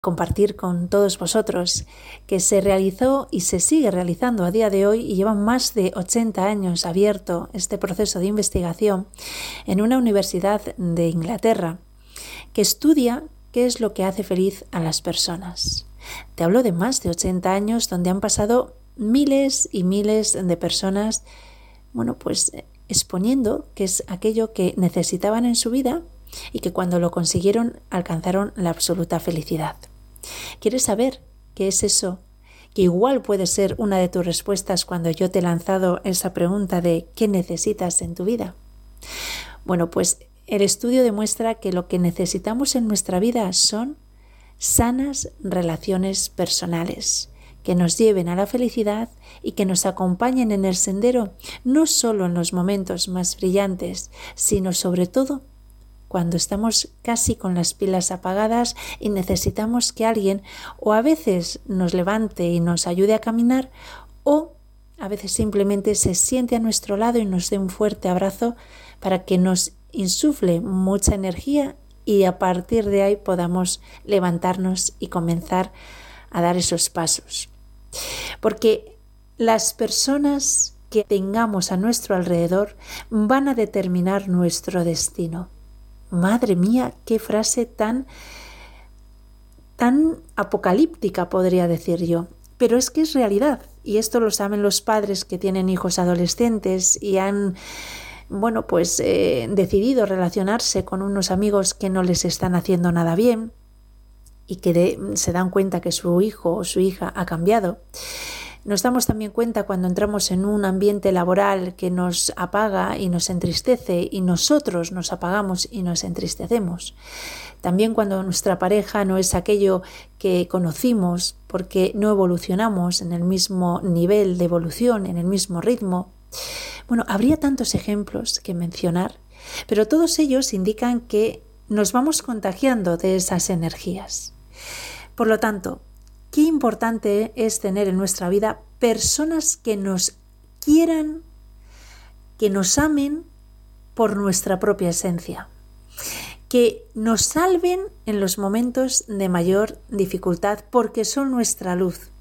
compartir con todos vosotros que se realizó y se sigue realizando a día de hoy y lleva más de 80 años abierto este proceso de investigación en una universidad de Inglaterra que estudia qué es lo que hace feliz a las personas. Te hablo de más de 80 años donde han pasado miles y miles de personas, exponiendo qué es aquello que necesitaban en su vida y que cuando lo consiguieron alcanzaron la absoluta felicidad. ¿Quieres saber qué es eso? Que igual puede ser una de tus respuestas cuando yo te he lanzado esa pregunta de ¿qué necesitas en tu vida? Bueno, pues el estudio demuestra que lo que necesitamos en nuestra vida son sanas relaciones personales que nos lleven a la felicidad y que nos acompañen en el sendero, no solo en los momentos más brillantes, sino sobre todo cuando estamos casi con las pilas apagadas y necesitamos que alguien o a veces nos levante y nos ayude a caminar o a veces simplemente se siente a nuestro lado y nos dé un fuerte abrazo para que nos insufle mucha energía y a partir de ahí podamos levantarnos y comenzar a dar esos pasos. Porque las personas que tengamos a nuestro alrededor van a determinar nuestro destino. Madre mía, qué frase tan apocalíptica podría decir yo. Pero es que es realidad y esto lo saben los padres que tienen hijos adolescentes y han decidido relacionarse con unos amigos que no les están haciendo nada bien y que se dan cuenta que su hijo o su hija ha cambiado. Nos damos también cuenta cuando entramos en un ambiente laboral que nos apaga y nos entristece y nosotros nos apagamos y nos entristecemos. También cuando nuestra pareja no es aquello que conocimos porque no evolucionamos en el mismo nivel de evolución, en el mismo ritmo. Habría tantos ejemplos que mencionar, pero todos ellos indican que nos vamos contagiando de esas energías. Por lo tanto, qué importante es tener en nuestra vida personas que nos quieran, que nos amen por nuestra propia esencia, que nos salven en los momentos de mayor dificultad porque son nuestra luz.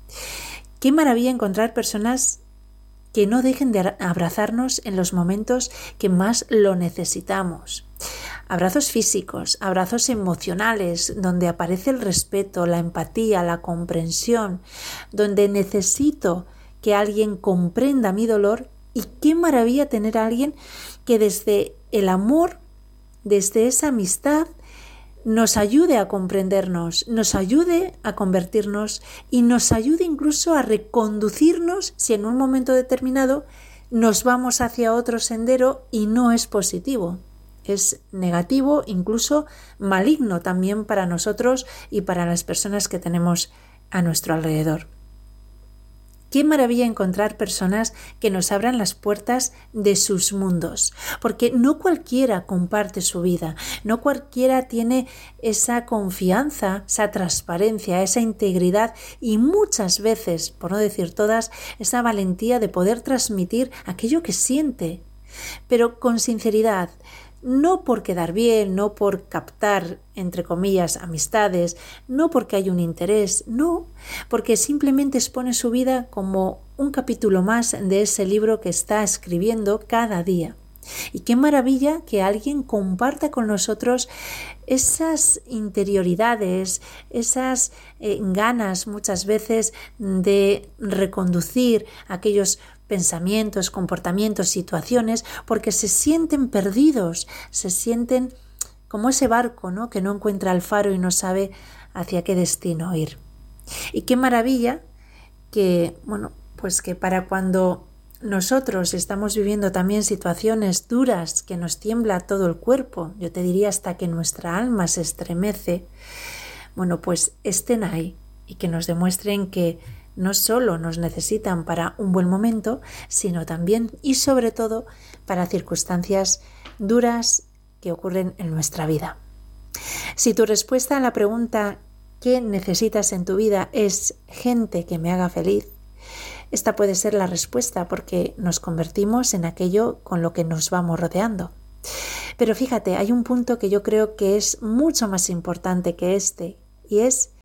Qué maravilla encontrar personas que no dejen de abrazarnos en los momentos que más lo necesitamos. Abrazos físicos, abrazos emocionales, donde aparece el respeto, la empatía, la comprensión, donde necesito que alguien comprenda mi dolor y qué maravilla tener a alguien que desde el amor, desde esa amistad, nos ayude a comprendernos, nos ayude a convertirnos y nos ayude incluso a reconducirnos si en un momento determinado nos vamos hacia otro sendero y no es positivo. Es negativo, incluso maligno también para nosotros y para las personas que tenemos a nuestro alrededor. Qué maravilla encontrar personas que nos abran las puertas de sus mundos, porque no cualquiera comparte su vida, no cualquiera tiene esa confianza, esa transparencia, esa integridad y muchas veces, por no decir todas, esa valentía de poder transmitir aquello que siente, pero con sinceridad. No por quedar bien, no por captar, entre comillas, amistades, no porque hay un interés, no, porque simplemente expone su vida como un capítulo más de ese libro que está escribiendo cada día. Y qué maravilla que alguien comparta con nosotros esas interioridades, esas ganas muchas veces de reconducir aquellos pensamientos, comportamientos, situaciones, porque se sienten perdidos, se sienten como ese barco, ¿no?, que no encuentra el faro y no sabe hacia qué destino ir. Y qué maravilla que, que para cuando nosotros estamos viviendo también situaciones duras que nos tiembla todo el cuerpo, yo te diría hasta que nuestra alma se estremece, estén ahí y que nos demuestren que no solo nos necesitan para un buen momento, sino también y sobre todo para circunstancias duras que ocurren en nuestra vida. Si tu respuesta a la pregunta ¿qué necesitas en tu vida? Es gente que me haga feliz, esta puede ser la respuesta porque nos convertimos en aquello con lo que nos vamos rodeando. Pero fíjate, hay un punto que yo creo que es mucho más importante que este y es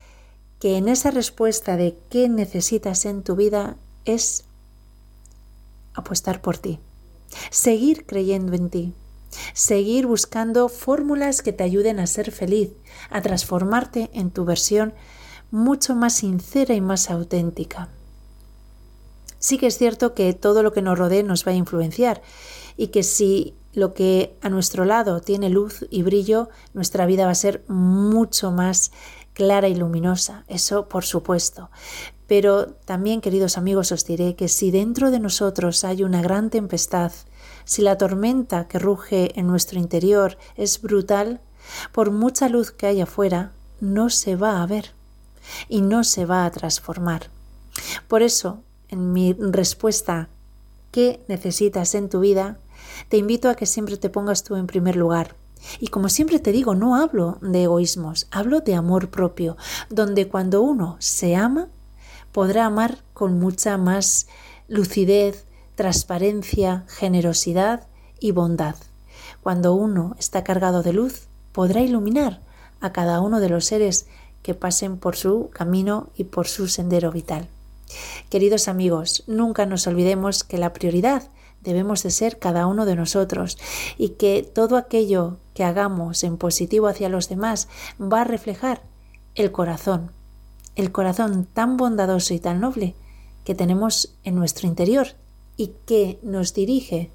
que en esa respuesta de qué necesitas en tu vida es apostar por ti, seguir creyendo en ti, seguir buscando fórmulas que te ayuden a ser feliz, a transformarte en tu versión mucho más sincera y más auténtica. Sí que es cierto que todo lo que nos rodee nos va a influenciar y que si lo que a nuestro lado tiene luz y brillo, nuestra vida va a ser mucho más clara y luminosa, eso por supuesto. Pero también, queridos amigos, os diré que si dentro de nosotros hay una gran tempestad, si la tormenta que ruge en nuestro interior es brutal, por mucha luz que haya afuera, no se va a ver y no se va a transformar. Por eso, en mi respuesta, ¿qué necesitas en tu vida?, te invito a que siempre te pongas tú en primer lugar. Y como siempre te digo, no hablo de egoísmos, hablo de amor propio, donde cuando uno se ama, podrá amar con mucha más lucidez, transparencia, generosidad y bondad. Cuando uno está cargado de luz, podrá iluminar a cada uno de los seres que pasen por su camino y por su sendero vital. Queridos amigos, nunca nos olvidemos que la prioridad debemos de ser cada uno de nosotros y que todo aquello que hagamos en positivo hacia los demás va a reflejar el corazón tan bondadoso y tan noble que tenemos en nuestro interior y que nos dirige,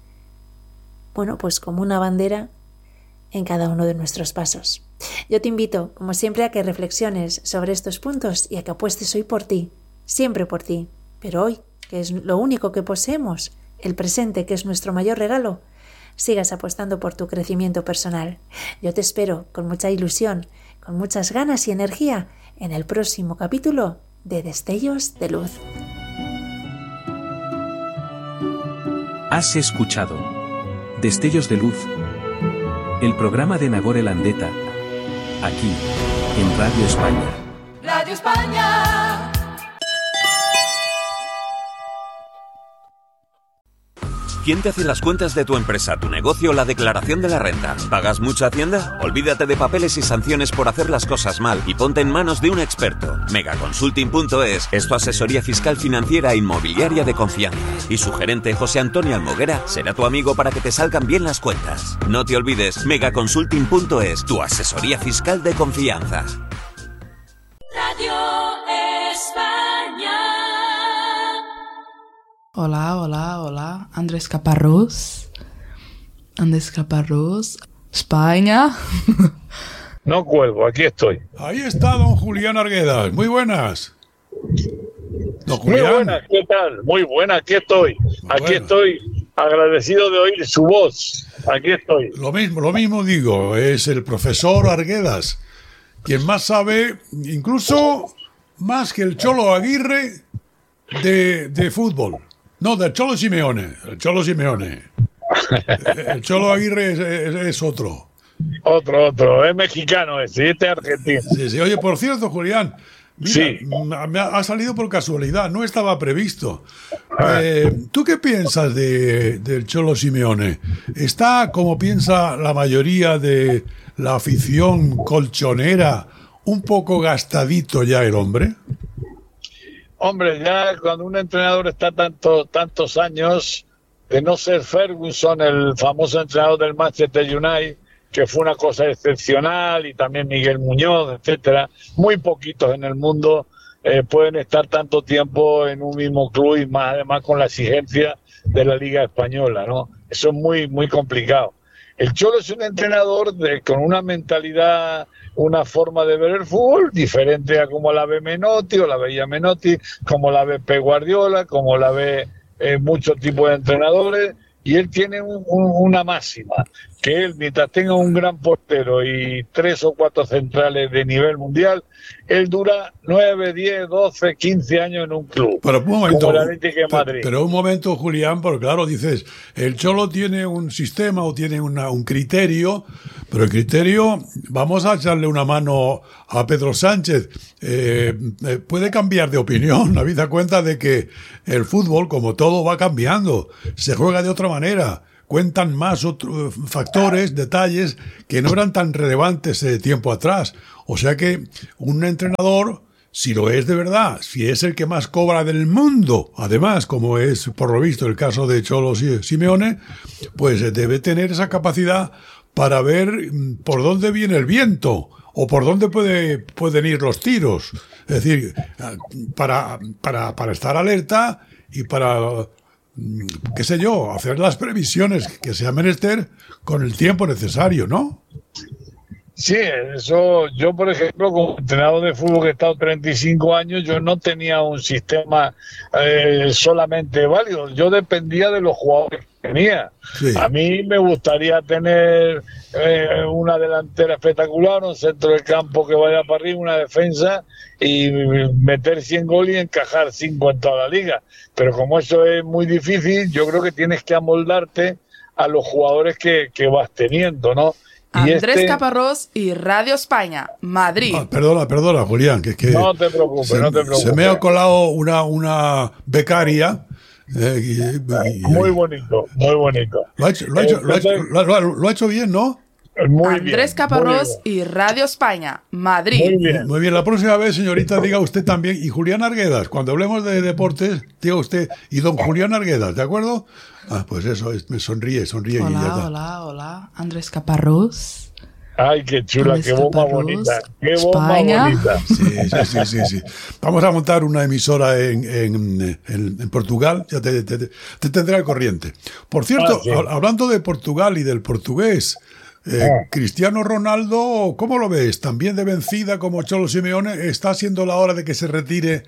pues como una bandera en cada uno de nuestros pasos. Yo te invito, como siempre, a que reflexiones sobre estos puntos y a que apuestes hoy por ti, siempre por ti, pero hoy, que es lo único que poseemos, el presente, que es nuestro mayor regalo, sigas apostando por tu crecimiento personal. Yo te espero con mucha ilusión, con muchas ganas y energía en el próximo capítulo de Destellos de Luz. Has escuchado Destellos de Luz, el programa de Nagore Landeta, aquí en Radio España. Radio España. ¿Quién te hace las cuentas de tu empresa, tu negocio o la declaración de la renta? ¿Pagas mucha Hacienda? Olvídate de papeles y sanciones por hacer las cosas mal y ponte en manos de un experto. Megaconsulting.es es tu asesoría fiscal, financiera e inmobiliaria de confianza. Y su gerente, José Antonio Almoguera, será tu amigo para que te salgan bien las cuentas. No te olvides, Megaconsulting.es, tu asesoría fiscal de confianza. Radio España. Hola, Andrés Caparrós, España. No cuelgo, aquí estoy. Ahí está don Julián Arguedas, muy buenas. Don Julián. Muy buenas, ¿qué tal? Muy buenas, aquí estoy. Aquí estoy agradecido de oír su voz. Aquí estoy. Lo mismo digo, es el profesor Arguedas, quien más sabe, incluso más que el Cholo Aguirre de fútbol. No, del Cholo Simeone. El Cholo Aguirre es otro. Otro. Es mexicano este es argentino. Sí. Oye, por cierto, Julián, mira, sí. Me ha salido por casualidad, no estaba previsto. ¿Tú qué piensas del Cholo Simeone? ¿Está, como piensa la mayoría de la afición colchonera, un poco gastadito ya el hombre? Hombre, ya cuando un entrenador está tantos años, de no ser Ferguson, el famoso entrenador del Manchester United, que fue una cosa excepcional, y también Miguel Muñoz, etcétera, muy poquitos en el mundo pueden estar tanto tiempo en un mismo club, y más además con la exigencia de la Liga Española, ¿no? Eso es muy, muy complicado. El Cholo es un entrenador con una mentalidad, una forma de ver el fútbol diferente a como la ve Menotti o la veía Menotti, como la ve Pep Guardiola, como la ve muchos tipos de entrenadores, y él tiene una máxima, que él, mientras tenga un gran portero y 3 o 4 centrales de nivel mundial, él dura 9, 10, 12, 15 años en un club. Pero un momento, como el Atlético de Madrid. Pero un momento, Julián, porque claro, dices, el Cholo tiene un sistema o tiene un criterio, pero el criterio, vamos a echarle una mano a Pedro Sánchez, puede cambiar de opinión, habida cuenta de que el fútbol, como todo, va cambiando, se juega de otra manera. Cuentan más otros factores, detalles que no eran tan relevantes tiempo atrás. O sea que un entrenador si lo es de verdad, si es el que más cobra del mundo, además, como es por lo visto el caso de Cholo Simeone, pues debe tener esa capacidad para ver por dónde viene el viento o por dónde pueden ir los tiros. Es decir, para estar alerta y para, qué sé yo, hacer las previsiones que sea menester con el tiempo necesario, ¿no? Sí, eso, yo por ejemplo, como entrenador de fútbol que he estado 35 años, yo no tenía un sistema solamente válido, yo dependía de los jugadores que tenía. Sí. A mí me gustaría tener una delantera espectacular, un centro de campo que vaya para arriba, una defensa y meter 100 goles y encajar 5 en toda la liga. Pero como eso es muy difícil, yo creo que tienes que amoldarte a los jugadores que vas teniendo, ¿no? Andrés Caparrós y Radio España, Madrid. Perdona, Julián, que no te preocupes, no te preocupes. Se me ha colado una becaria. Muy bonito, muy bonito. Lo ha hecho bien, ¿no? Muy Andrés bien, Caparrós y Radio España, Madrid. Muy bien. Muy bien, la próxima vez, señorita, diga usted también, y Julián Arguedas, cuando hablemos de deportes, diga usted, y don Julián Arguedas, ¿de acuerdo? Ah, pues eso, me sonríe y ya está. Hola, Andrés Caparrós. Ay, qué chula, Andrés qué bomba Caparrós, bonita, qué bomba España. bonita. Sí. Vamos a montar una emisora en Portugal, ya te tendré al corriente. Por cierto, Sí. hablando de Portugal y del portugués, Cristiano Ronaldo, ¿cómo lo ves? ¿También de vencida como Cholo Simeone? ¿Está siendo la hora de que se retire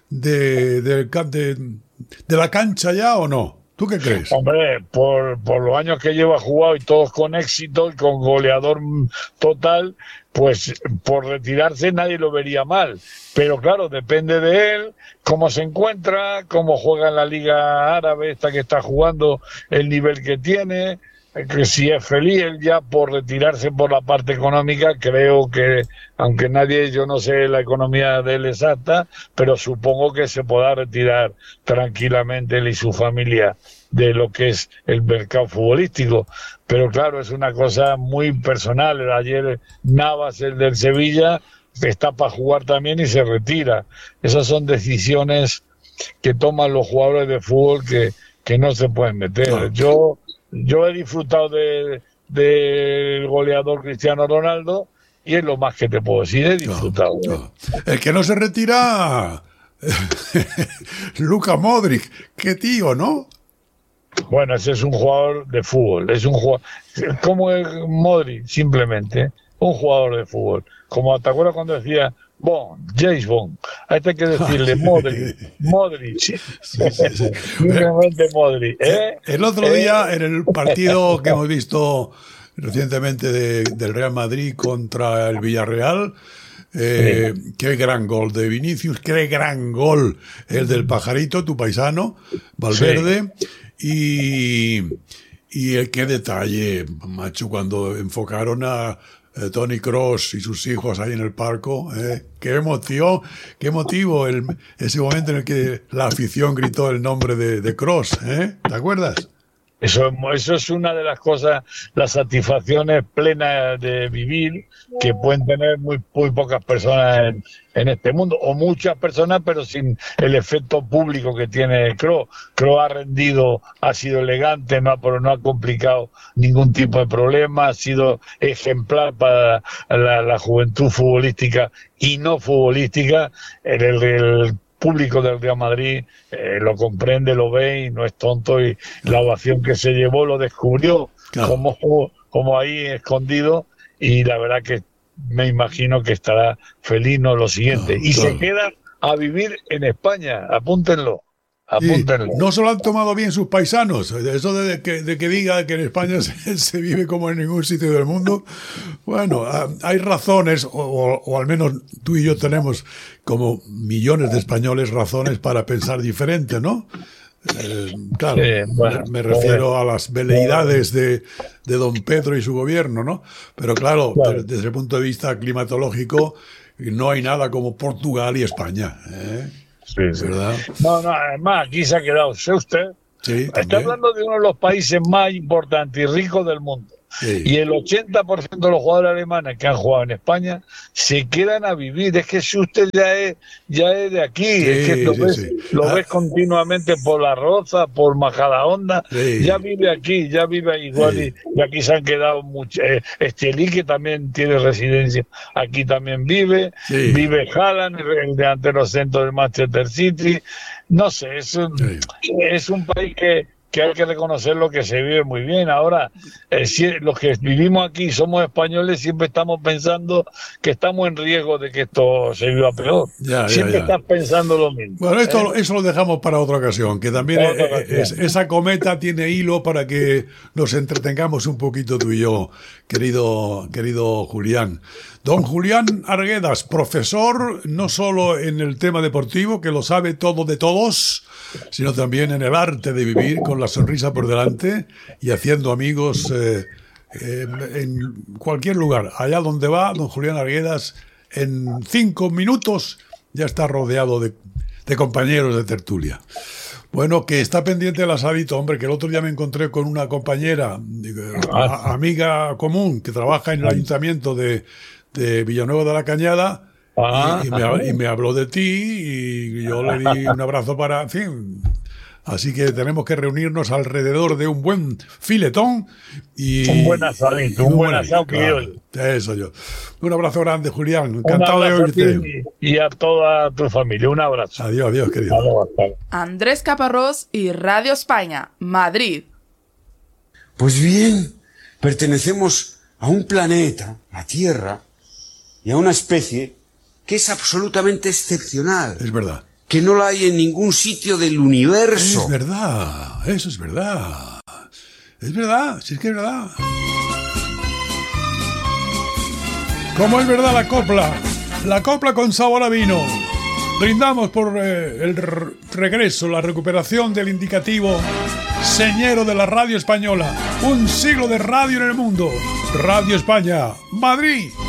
de la cancha ya o no? ¿Tú qué crees? Hombre, por los años que lleva jugado y todos con éxito y con goleador total, pues por retirarse nadie lo vería mal. Pero claro, depende de él, cómo se encuentra, cómo juega en la Liga Árabe, esta que está jugando, el nivel que tiene, que si es feliz él ya por retirarse por la parte económica, creo que, aunque yo no sé la economía de él exacta, pero supongo que se podrá retirar tranquilamente él y su familia de lo que es el mercado futbolístico. Pero claro, es una cosa muy personal. Ayer Navas, el del Sevilla, está para jugar también y se retira. Esas son decisiones que toman los jugadores de fútbol que no se pueden meter. Claro. Yo he disfrutado del goleador Cristiano Ronaldo y es lo más que te puedo decir, he disfrutado. No. El que no se retira, Luka Modric, qué tío, ¿no? Bueno, ese es un jugador de fútbol, es un jugador, como el Modric, simplemente, un jugador de fútbol. Como te acuerdas cuando decía James Bond, a este hay que decirle Modric, simplemente Modric. El otro día, en el partido que hemos visto recientemente del Real Madrid contra el Villarreal, qué gran gol de Vinicius, qué gran gol el del pajarito, tu paisano, Valverde, y qué detalle, macho, cuando enfocaron a Toni Kroos y sus hijos ahí en el palco, qué emoción, qué motivo ese momento en el que la afición gritó el nombre de Kroos, ¿te acuerdas? Eso es una de las cosas, las satisfacciones plenas de vivir que pueden tener muy pocas personas en este mundo, o muchas personas, pero sin el efecto público que tiene Kroos. Kroos ha rendido, ha sido elegante, pero no ha complicado ningún tipo de problema, ha sido ejemplar para la juventud futbolística y no futbolística. El público del Real Madrid lo comprende, lo ve y no es tonto, y la ovación que se llevó lo descubrió, claro, como ahí escondido, y la verdad que me imagino que estará feliz, no lo siguiente, y se queda a vivir en España, apúntenlo. No se lo han tomado bien sus paisanos. Eso de que diga que en España se vive como en ningún sitio del mundo. Bueno, hay razones, o al menos tú y yo tenemos, como millones de españoles, razones para pensar diferente, ¿no? Claro, me refiero a las veleidades de don Pedro y su gobierno, ¿no? Pero claro, desde el punto de vista climatológico, no hay nada como Portugal y España, Sí. ¿verdad? No, además aquí se ha quedado, ¿sé usted? Sí, está hablando de uno de los países más importantes y ricos del mundo. Sí. Y el 80% de los jugadores alemanes que han jugado en España se quedan a vivir. Es que si usted ya es de aquí, es que lo ves continuamente por La Roza, por Majadahonda, ya vive aquí, ya vive igual, y aquí se han quedado muchos. Estelí, que también tiene residencia, aquí también vive Haaland, el delantero centro del Manchester City. No sé, es un país que hay que reconocer lo que se vive muy bien. Ahora, los que vivimos aquí, somos españoles, siempre estamos pensando que estamos en riesgo de que esto se viva peor. Siempre estás pensando lo mismo. Bueno, eso lo dejamos para otra ocasión, que también esa cometa tiene hilo para que nos entretengamos un poquito tú y yo, querido Julián. Don Julián Arguedas, profesor no solo en el tema deportivo, que lo sabe todo de todos, sino también en el arte de vivir con la sonrisa por delante y haciendo amigos en cualquier lugar. Allá donde va, don Julián Arguedas, en 5 minutos ya está rodeado de compañeros de tertulia. Bueno, que está pendiente el asadito, hombre, que el otro día me encontré con una compañera, amiga común, que trabaja en el ayuntamiento de Villanueva de la Cañada, y me habló de ti, y yo le di un abrazo para... En fin, así que tenemos que reunirnos alrededor de un buen filetón y... Un buen asadito, un buen asado criollo. Eso yo. Un abrazo grande, Julián. Encantado de oírte. Y a toda tu familia. Un abrazo. Adiós, querido. Andrés Caparrós y Radio España, Madrid. Pues bien, pertenecemos a un planeta, la Tierra, y a una especie que es absolutamente excepcional. Es verdad. Que no la hay en ningún sitio del universo. Es verdad, eso es verdad. Es verdad, sí, es que es verdad. Como es verdad la copla con sabor a vino. Brindamos por el regreso, la recuperación del indicativo señero de la radio española. Un siglo de radio en el mundo. Radio España, Madrid.